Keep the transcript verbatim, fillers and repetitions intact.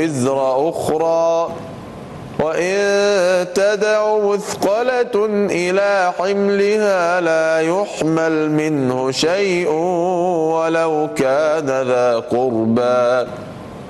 وزر أخرى وإن تدع مثقلة إلى حملها لا يحمل منه شيء ولو كان ذا قربى